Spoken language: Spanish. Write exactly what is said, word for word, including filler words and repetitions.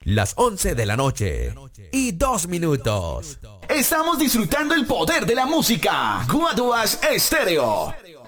las once de la noche y dos minutos. Estamos disfrutando el poder de la música. Guaduas Estéreo.